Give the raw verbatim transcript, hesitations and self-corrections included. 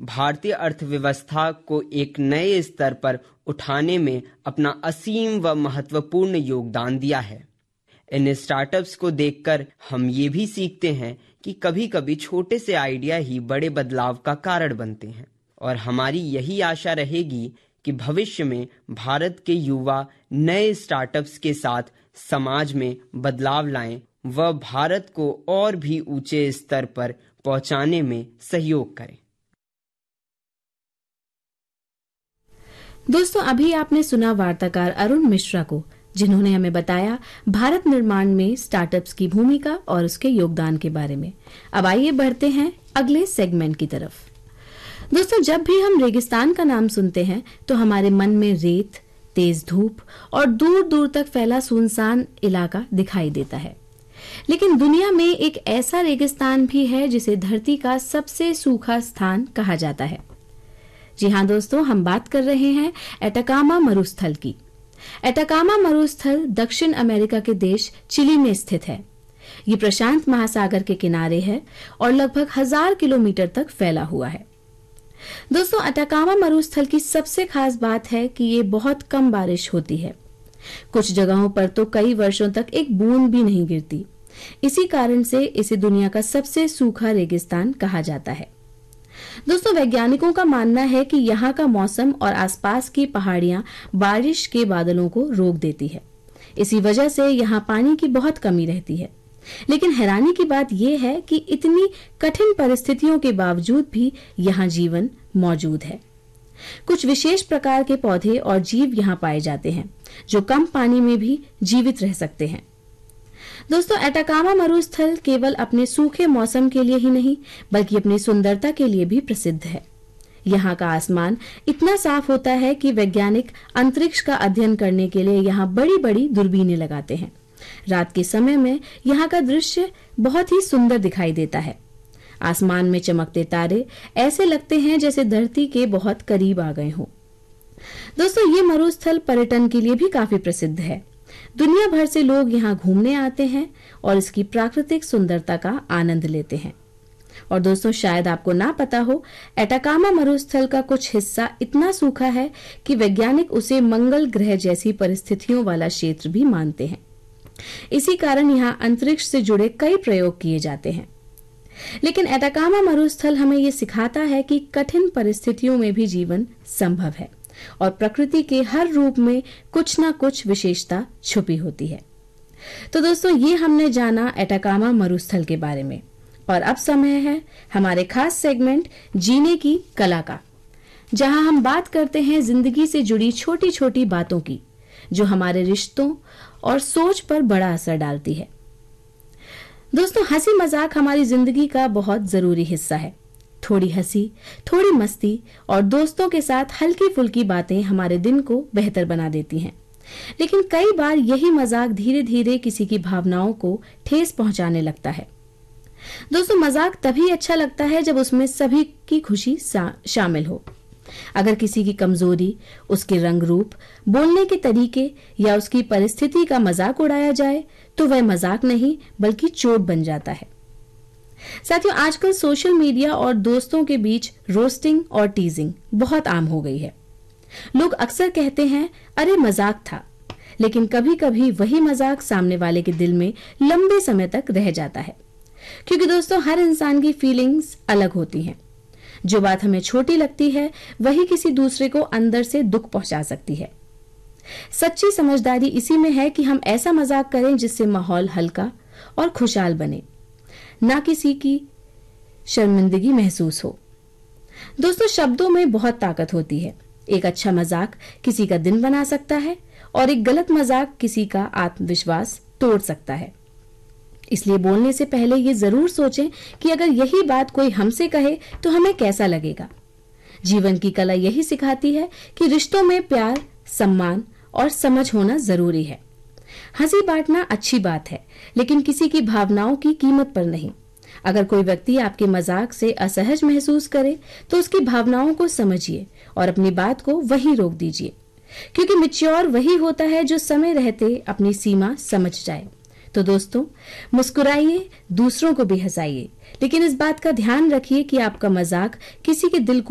भारतीय अर्थव्यवस्था को एक नए स्तर पर उठाने में अपना असीम व महत्वपूर्ण योगदान दिया है। इन स्टार्टअप्स को देखकर हम ये भी सीखते हैं कि कभी-कभी छोटे से आइडिया ही बड़े बदलाव का कारण बनते हैं और हमारी यही आशा रहेगी कि भविष्य में भारत के युवा नए स्टार्टअप्स के साथ समाज में बदलाव लाएं व भारत को और भी ऊंचे स्तर पर पहुंचाने में सहयोग करें। दोस्तों, अभी आपने सुना वार्ताकार अरुण मिश्रा को, जिन्होंने हमें बताया भारत निर्माण में स्टार्टअप्स की भूमिका और उसके योगदान के बारे में। अब आइए बढ़ते हैं अगले सेगमेंट की तरफ। दोस्तों, जब भी हम रेगिस्तान का नाम सुनते हैं तो हमारे मन में रेत, तेज धूप और दूर दूर तक फैला सुनसान इलाका दिखाई देता है। लेकिन दुनिया में एक ऐसा रेगिस्तान भी है जिसे धरती का सबसे सूखा स्थान कहा जाता है। जी हाँ दोस्तों, हम बात कर रहे हैं एटाकामा मरुस्थल की। एटाकामा मरुस्थल दक्षिण अमेरिका के देश चिली में स्थित है। ये प्रशांत महासागर के किनारे है और लगभग हजार किलोमीटर तक फैला हुआ है। दोस्तों, एटाकामा मरुस्थल की सबसे खास बात है कि ये बहुत कम बारिश होती है। कुछ जगहों पर तो कई वर्षों तक एक बूंद भी नहीं गिरती। इसी कारण से इसे दुनिया का सबसे सूखा रेगिस्तान कहा जाता है। दोस्तों, वैज्ञानिकों का मानना है कि यहाँ का मौसम और आसपास की पहाड़ियां बारिश के बादलों को रोक देती है। इसी वजह से यहाँ पानी की बहुत कमी रहती है। लेकिन हैरानी की बात यह है कि इतनी कठिन परिस्थितियों के बावजूद भी यहाँ जीवन मौजूद है। कुछ विशेष प्रकार के पौधे और जीव यहाँ पाए जाते हैं जो कम पानी में भी जीवित रह सकते हैं। दोस्तों, एटाकामा मरुस्थल केवल अपने सूखे मौसम के लिए ही नहीं बल्कि अपनी सुंदरता के लिए भी प्रसिद्ध है। यहाँ का आसमान इतना साफ होता है कि वैज्ञानिक अंतरिक्ष का अध्ययन करने के लिए यहाँ बड़ी बड़ी दूरबीनें लगाते हैं। रात के समय में यहाँ का दृश्य बहुत ही सुंदर दिखाई देता है। आसमान में चमकते तारे ऐसे लगते हैं जैसे धरती के बहुत करीब आ गए हों। दोस्तों, ये मरुस्थल पर्यटन के लिए भी काफी प्रसिद्ध है। दुनिया भर से लोग यहाँ घूमने आते हैं और इसकी प्राकृतिक सुंदरता का आनंद लेते हैं। और दोस्तों, शायद आपको ना पता हो, एटाकामा मरुस्थल का कुछ हिस्सा इतना सूखा है कि वैज्ञानिक उसे मंगल ग्रह जैसी परिस्थितियों वाला क्षेत्र भी मानते हैं। इसी कारण यहाँ अंतरिक्ष से जुड़े कई प्रयोग किए जाते हैं। लेकिन एटाकामा मरुस्थल हमें ये सिखाता है कि कठिन परिस्थितियों में भी जीवन संभव है और प्रकृति के हर रूप में कुछ ना कुछ विशेषता छुपी होती है। तो दोस्तों, ये हमने जाना एटाकामा मरुस्थल के बारे में। और अब समय है हमारे खास सेगमेंट जीने की कला का, जहां हम बात करते हैं जिंदगी से जुड़ी छोटी छोटी बातों की जो हमारे रिश्तों और सोच पर बड़ा असर डालती है। दोस्तों, हंसी मजाक हमारी जिंदगी का बहुत जरूरी हिस्सा है। थोड़ी हंसी, थोड़ी मस्ती और दोस्तों के साथ हल्की फुल्की बातें हमारे दिन को बेहतर बना देती हैं। लेकिन कई बार यही मजाक धीरे धीरे किसी की भावनाओं को ठेस पहुंचाने लगता है। दोस्तों, मजाक तभी अच्छा लगता है जब उसमें सभी की खुशी शामिल हो। अगर किसी की कमजोरी, उसके रंग रूप, बोलने के तरीके या उसकी परिस्थिति का मजाक उड़ाया जाए तो वह मजाक नहीं बल्कि चोट बन जाता है। साथियों, आजकल सोशल मीडिया और दोस्तों के बीच रोस्टिंग और टीजिंग बहुत आम हो गई है। लोग अक्सर कहते हैं, अरे मजाक था, लेकिन कभी कभी वही मजाक सामने वाले के दिल में लंबे समय तक रह जाता है। क्योंकि दोस्तों, हर इंसान की फीलिंग्स अलग होती हैं। जो बात हमें छोटी लगती है वही किसी दूसरे को अंदर से दुख पहुंचा सकती है। सच्ची समझदारी इसी में है कि हम ऐसा मजाक करें जिससे माहौल हल्का और खुशहाल बने, ना किसी की शर्मिंदगी महसूस हो। दोस्तों, शब्दों में बहुत ताकत होती है। एक अच्छा मजाक किसी का दिन बना सकता है और एक गलत मजाक किसी का आत्मविश्वास तोड़ सकता है। इसलिए बोलने से पहले ये जरूर सोचें कि अगर यही बात कोई हमसे कहे तो हमें कैसा लगेगा। जीवन की कला यही सिखाती है कि रिश्तों में प्यार, सम्मान और समझ होना जरूरी है। हंसी बांटना अच्छी बात है, लेकिन किसी की भावनाओं की कीमत पर नहीं। अगर कोई व्यक्ति आपके मजाक से असहज महसूस करे तो उसकी भावनाओं को समझिए और अपनी बात को वहीं रोक दीजिए, क्योंकि मैच्योर वही होता है जो समय रहते अपनी सीमा समझ जाए। तो दोस्तों, मुस्कुराइए, दूसरों को भी हंसाइए, लेकिन इस बात का ध्यान रखिए कि आपका मजाक किसी के दिल को